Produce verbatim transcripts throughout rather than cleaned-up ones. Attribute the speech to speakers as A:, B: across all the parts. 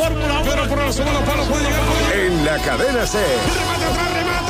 A: Fórmula uno. Pero por el segundo palo puede llegar.
B: En la cadena SER.
A: Remata atrás, remata.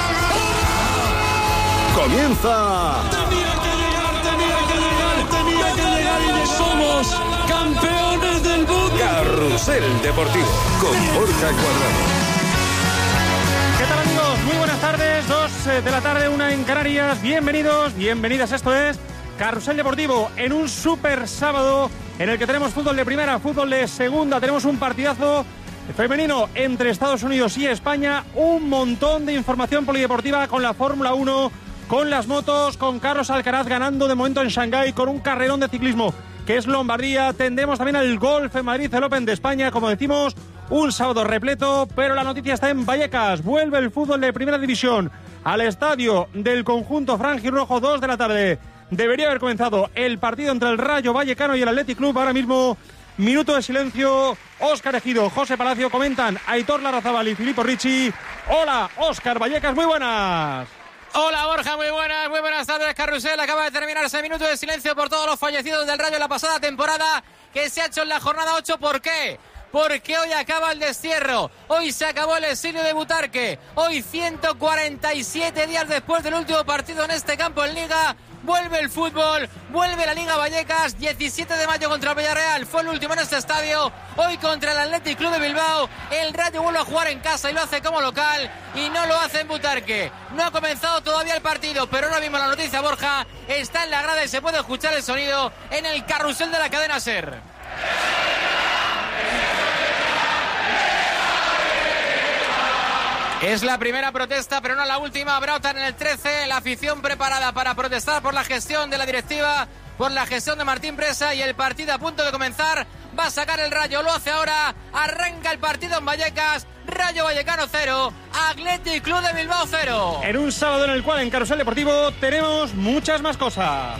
B: Comienza.
A: Tenía que llegar, tenía que llegar, tenía que llegar y somos campeones del mundo.
B: Carrusel Deportivo con Borja Cuadrado.
C: ¿Qué tal, amigos? Muy buenas tardes, dos de la tarde, una en Canarias. Bienvenidos, bienvenidas. Esto es Carrusel Deportivo en un super sábado en el que tenemos fútbol de primera, fútbol de segunda. Tenemos un partidazo femenino entre Estados Unidos y España. Un montón de información polideportiva con la Fórmula uno, con las motos, con Carlos Alcaraz ganando de momento en Shanghái, con un carrerón de ciclismo que es Lombardía. Tendremos también al golf en Madrid, el Open de España, como decimos. Un sábado repleto, pero la noticia está en Vallecas. Vuelve el fútbol de Primera División al estadio del conjunto franjirrojo, dos de la tarde. Debería haber comenzado el partido entre el Rayo Vallecano y el Athletic Club. Ahora mismo, minuto de silencio. Óscar Ejido, José Palacio comentan. Aitor Larrazábal y Filippo Ricci. Hola, Óscar Vallecas, muy buenas.
D: Hola Borja, muy buenas, muy buenas tardes. Carrusel, acaba de terminarse minuto de silencio por todos los fallecidos del Rayo en la pasada temporada que se ha hecho en la jornada ocho. ¿Por qué? Porque hoy acaba el destierro, hoy se acabó el exilio de Butarque, hoy ciento cuarenta y siete días después del último partido en este campo en Liga, vuelve el fútbol, vuelve la Liga Vallecas. Diecisiete de mayo contra el Villarreal, fue el último en este estadio, hoy contra el Athletic Club de Bilbao, el Rayo vuelve a jugar en casa y lo hace como local y no lo hace en Butarque. No ha comenzado todavía el partido, pero ahora mismo la noticia, Borja, está en la grada y se puede escuchar el sonido en el carrusel de la cadena SER. Es la primera protesta, pero no la última. Habrá otra en el trece. La afición preparada para protestar por la gestión de la directiva, por la gestión de Martín Presa, y el partido a punto de comenzar. Va a sacar el Rayo, lo hace ahora. Arranca el partido en Vallecas. Rayo Vallecano cero, Athletic Club de Bilbao cero.
C: En un sábado en el cual en Carrusel Deportivo tenemos muchas más cosas.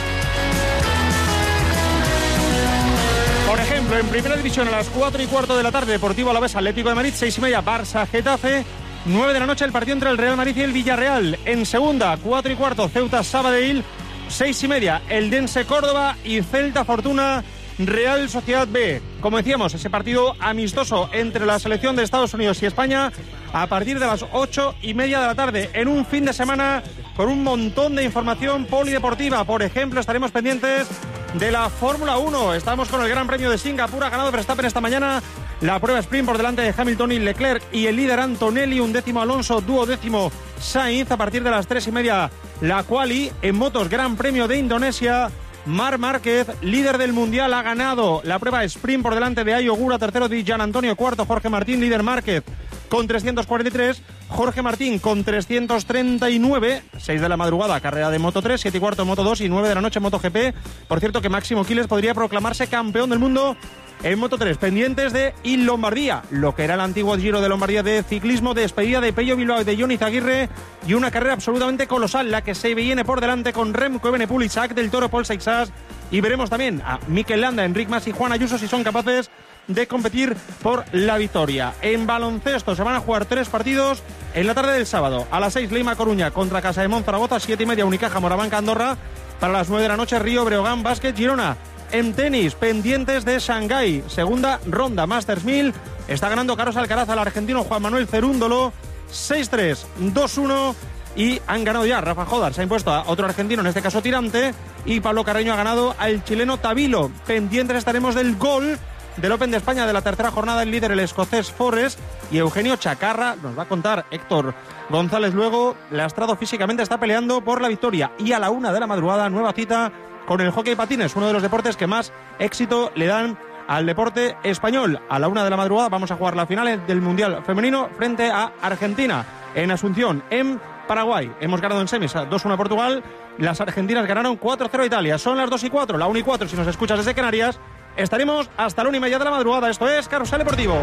C: Por ejemplo, en Primera División a las cuatro y cuarto de la tarde, Deportivo Alavés Atlético de Madrid, seis y media, Barça Getafe. nueve de la noche el partido entre el Real Madrid y el Villarreal. En segunda, cuatro y cuarto, Ceuta Sabadell. seis y media, Eldense Córdoba y Celta Fortuna Real Sociedad B. Como decíamos, ese partido amistoso entre la selección de Estados Unidos y España a partir de las ocho y media de la tarde, en un fin de semana con un montón de información polideportiva. Por ejemplo, estaremos pendientes de la Fórmula uno. Estamos con el Gran Premio de Singapur. Ha ganado Verstappen esta mañana la prueba sprint por delante de Hamilton y Leclerc y el líder Antonelli, un décimo Alonso, duodécimo Sainz. A partir de las tres y media la quali. En motos, Gran Premio de Indonesia, Marc Márquez, líder del Mundial, ha ganado la prueba sprint por delante de Ayo Ogura, tercero de Gian Antonio, cuarto Jorge Martín, líder Márquez con trescientos cuarenta y tres, Jorge Martín con trescientos treinta y nueve, seis de la madrugada, carrera de Moto tres, siete y cuarto Moto dos y nueve de la noche Moto G P. Por cierto que Máximo Quiles podría proclamarse campeón del mundo en Moto tres. Pendientes de Il Lombardía, lo que era el antiguo Giro de Lombardía de ciclismo, despedida de Pello Bilbao y de Johnny Zaguirre, y una carrera absolutamente colosal la que se viene por delante con Remco Evenepoel, Isaac del Toro, Paul Seixas, y veremos también a Mikel Landa, Enric Mas y Juan Ayuso si son capaces de competir por la victoria. En baloncesto se van a jugar tres partidos en la tarde del sábado. A las seis, Leima Coruña contra Casademonte Zaragoza, siete y media, Unicaja Morabanca Andorra. Para las nueve de la noche, Río Breogán Básquet Girona. En tenis, pendientes de Shanghái, segunda ronda, Masters mil. Está ganando Carlos Alcaraz al argentino Juan Manuel Cerúndolo, seis tres, dos uno. Y han ganado ya Rafa Jodar, se ha impuesto a otro argentino, en este caso Tirante. Y Pablo Carreño ha ganado al chileno Tabilo. Pendientes estaremos del gol del Open de España de la tercera jornada, el líder el escocés Forrest, y Eugenio Chacarra, nos va a contar Héctor González luego. Lastrado físicamente está peleando por la victoria. Y a la una de la madrugada, nueva cita con el hockey patines, uno de los deportes que más éxito le dan al deporte español. A la una de la madrugada vamos a jugar la final del Mundial Femenino frente a Argentina en Asunción, en Paraguay. Hemos ganado en semis dos uno a Portugal, las argentinas ganaron cuatro cero a Italia. Son las dos y cuatro, la una y cuatro si nos escuchas desde Canarias. Estaremos hasta la una y media de la madrugada. Esto es Carrusel Deportivo.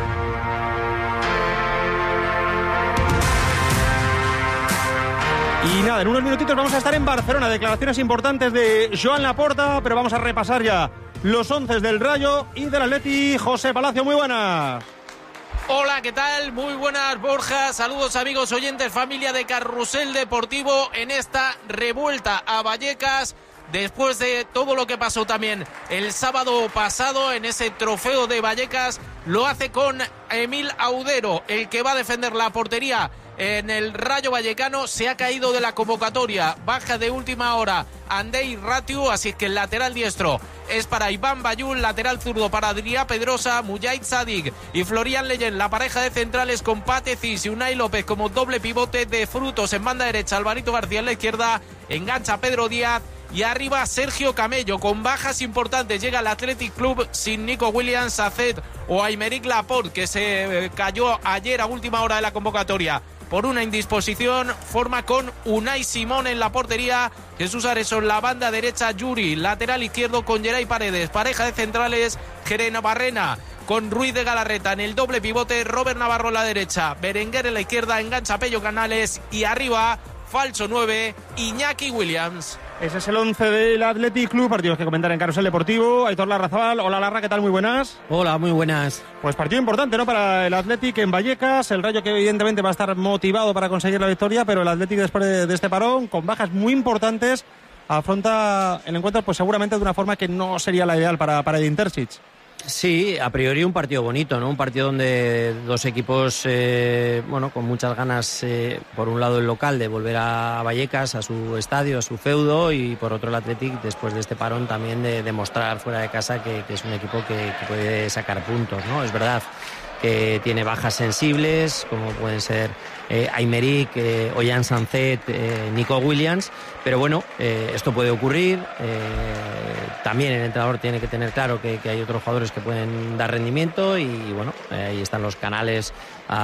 C: Y nada, en unos minutitos vamos a estar en Barcelona. Declaraciones importantes de Joan Laporta, pero vamos a repasar ya los once del Rayo y del Atleti. José Palacio, muy buenas.
D: Hola, ¿qué tal? Muy buenas, Borja. Saludos, amigos oyentes, familia de Carrusel Deportivo en esta revuelta a Vallecas
E: después de todo lo que pasó también el sábado pasado en ese trofeo de Vallecas, lo hace con Emil Audero, el que va a defender la portería en el Rayo Vallecano. Se ha caído de la convocatoria, baja de última hora Andrei Ratiu, así que el lateral diestro es para Iván Bayul, lateral zurdo para Adrià Pedrosa, Mujahid Sadik y Florian Leyen, la pareja de centrales con Pate Cis y Unai López como doble pivote. De Frutos en banda derecha, Alvarito García en la izquierda, engancha Pedro Díaz y arriba Sergio Camello. Con bajas importantes llega el Athletic Club sin Nico Williams, Sacet o Aymeric Laporte, que se cayó ayer a última hora de la convocatoria por una indisposición. Forma con Unai Simón en la portería, Jesús Areso en la banda derecha, Yuri lateral izquierdo con Geray Paredes, pareja de centrales Jerena Barrena con Ruiz de Galarreta en el doble pivote, Robert Navarro en la derecha, Berenguer en la izquierda, engancha Pello Canales y arriba falso nueve, Iñaki Williams.
C: Ese es el once del Athletic Club, partidos que comentar en Carrusel Deportivo. Aitor Larrazabal, hola Larra, ¿qué tal? Muy buenas.
F: Hola, muy buenas.
C: Pues partido importante, ¿no?, para el Athletic en Vallecas, el Rayo que evidentemente va a estar motivado para conseguir la victoria, pero el Athletic después de, de este parón, con bajas muy importantes, afronta el encuentro pues seguramente de una forma que no sería la ideal para, para Edin Terzic.
F: Sí, a priori un partido bonito, ¿no? Un partido donde dos equipos, eh, bueno, con muchas ganas, eh, por un lado el local de volver a Vallecas, a su estadio, a su feudo, y por otro el Athletic, después de este parón, también de demostrar fuera de casa que, que es un equipo que, que puede sacar puntos, ¿no? Es verdad que tiene bajas sensibles, como pueden ser eh, Aymeric, eh, Ollán Sancet, eh, Nico Williams, pero bueno, eh, esto puede ocurrir. Eh, también el entrenador tiene que tener claro que, que hay otros jugadores que pueden dar rendimiento y, y bueno, eh, ahí están los canales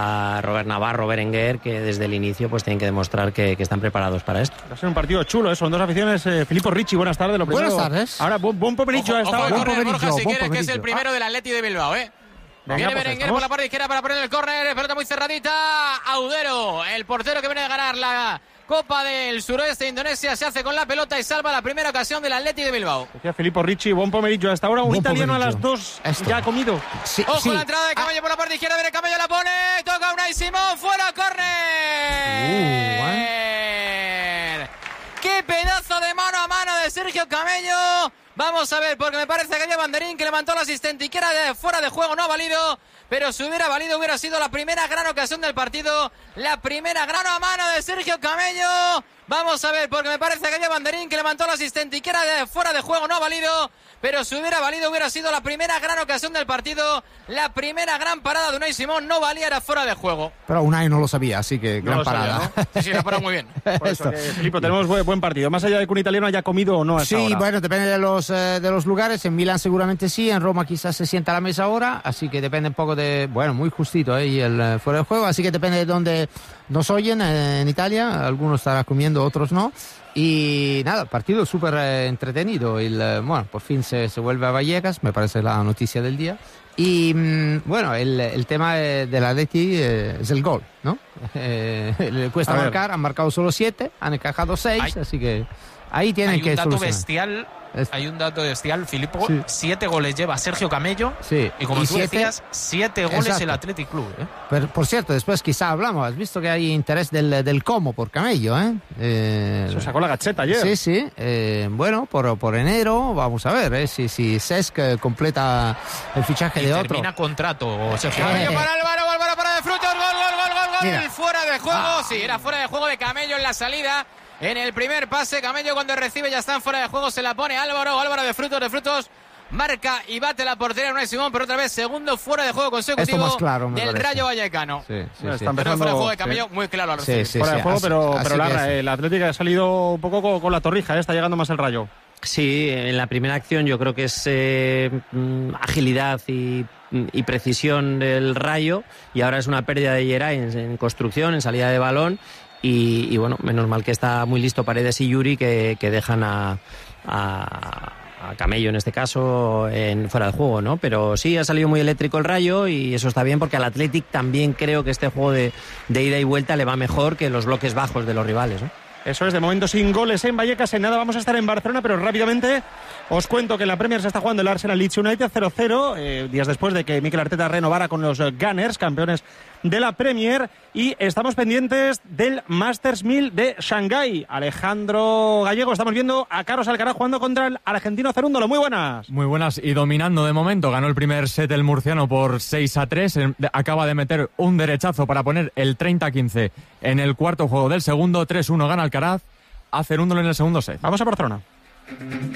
F: a Robert Navarro, Berenguer, que desde el inicio pues tienen que demostrar que, que están preparados para esto.
C: Va a ser un partido chulo, ¿eh? Son dos aficiones. eh, Filippo Ricci, buenas tardes. Lo
G: Buenas
C: primero,
G: tardes.
C: Ahora, buen, buen Pomeriggio ha estado.
D: Ojo,
C: Buen
D: córner,
C: Pomeriggio,
D: Borja, si
C: buen
D: quieres, que es el
C: Pomeriggio.
D: primero del Atleti de Bilbao, ¿eh?
C: Venga,
D: Viene
C: pues
D: Berenguer
C: estamos.
D: por la parte izquierda para poner el córner, pelota muy cerradita. Audero, el portero que viene a ganar la Copa del Suroeste de Indonesia, se hace con la pelota y salva la primera ocasión del Atleti de Bilbao.
C: Decía Filippo Ricci, buen Pomeriggio hasta ahora. Un
G: Buen
C: italiano a
G: Pomeriggio.
C: las dos
G: Esto.
C: ya ha comido.
G: Sí,
D: Ojo
G: sí.
D: la entrada de Camello por la parte izquierda, viene Camello, la pone, toca Unai Simón, fuera, córner. ¡Qué pedazo de mano a mano de Sergio Camello! Vamos a ver, porque me parece que había banderín que levantó el asistente y que era de fuera de juego, no ha valido, pero si hubiera valido hubiera sido la primera gran ocasión del partido, la primera gran a mano de Sergio Camello. Vamos a ver, porque me parece que había banderín que levantó el asistente y que era de fuera de juego, no ha valido, pero si hubiera valido hubiera sido la primera gran ocasión del partido, la primera gran parada de Unai Simón, no valía, era fuera de juego.
G: Pero Unai no lo sabía, así que
C: No
G: gran
C: lo sabía,
G: parada.
C: ¿no?
D: Sí, sí, lo paró muy bien.
C: Por eso que, Filippo, tenemos buen, buen partido. Más allá de que un italiano haya comido o no a esta
G: Sí,
C: hora.
G: bueno, depende de los, eh, de los lugares. En Milán seguramente sí, en Roma quizás se sienta a la mesa ahora, así que depende un poco de, bueno, muy justito, ¿eh? Y el eh, fuera de juego, así que depende de dónde nos oyen eh, en Italia. Algunos estarán comiendo, otros no. Y nada, partido súper eh, entretenido. El, eh, bueno, por fin se, se vuelve a Vallecas, me parece la noticia del día. Y mm, bueno, el, el tema eh, del Atleti eh, es el gol, ¿no? Eh, le cuesta
C: A ver.
G: marcar, han marcado solo siete, han encajado seis,
E: Hay-
G: así que ahí tienen
E: Hay
G: que
E: un dato
G: solucionar.
E: bestial,
G: Es-
E: hay un dato bestial, Filippo.
G: Sí.
E: Siete goles lleva Sergio Camello.
G: Sí,
E: Y como
G: y
E: tú
G: siete-
E: decías, siete goles
G: Exacto.
E: el Athletic Club, ¿eh?
G: Pero, por cierto, después quizá hablamos, has visto que hay interés del, del Como por Camello, ¿eh? eh
C: Eso sacó la gacheta ayer.
G: Sí, sí. Eh, bueno, por, por enero vamos a ver ¿eh? si, si Cesc eh, completa el fichaje
E: Y
G: de otro.
E: termina contrato, Sergio
G: Eh,
E: Camello.
D: Camello para Álvaro, Álvaro para de Frutos, gol, gol, gol, gol, gol,
G: Mira.
D: fuera de juego,
G: Ah.
D: sí, era fuera de juego de Camello en la salida, en el primer pase, Camello cuando recibe ya está en fuera de juego, se la pone Álvaro, Álvaro de Frutos, de Frutos, marca y bate la portería Unai Simón, pero otra vez segundo fuera de juego consecutivo
G: Esto más claro, me
D: del
G: parece.
D: Rayo Vallecano.
G: Sí, sí,
C: Ya
G: sí.
C: está
D: Pero
C: empezando.
D: fuera de juego de
C: sí.
D: Camello, muy claro al
G: Sí,
D: recibir.
G: sí,
C: Fuera de
G: sí,
C: juego,
G: así-
C: pero,
G: así
C: pero
G: que
C: Larra,
G: sí.
C: el Atlético ha salido un poco con, con la torrija, ¿eh? Está llegando más el Rayo.
F: Sí, en la primera acción yo creo que es eh, mm, agilidad y, y precisión del Rayo, y ahora es una pérdida de Geray en, en construcción, en salida de balón, y, y bueno, menos mal que está muy listo Paredes y Yuri, que, que dejan a, a, a Camello en este caso en fuera de juego, ¿no? Pero sí, ha salido muy eléctrico el Rayo y eso está bien, porque al Athletic también creo que este juego de, de ida y vuelta le va mejor que los bloques bajos de los rivales, ¿no?
C: Eso es, de momento sin goles en Vallecas. En nada vamos a estar en Barcelona, pero rápidamente os cuento que en la Premier se está jugando el Arsenal Leeds United cero cero, eh, días después de que Mikel Arteta renovara con los Gunners, campeones de la Premier. Y estamos pendientes del Masters mil de Shanghái. Alejandro Gallego, estamos viendo a Carlos Alcaraz jugando contra el argentino Cerúndolo. Muy buenas.
H: Muy buenas y dominando de momento. Ganó el primer set el murciano por seis a tres. Acaba de meter un derechazo para poner el treinta a quince en el cuarto juego del segundo. tres uno gana Alcaraz a Cerúndolo en el segundo set.
C: Vamos a Barcelona.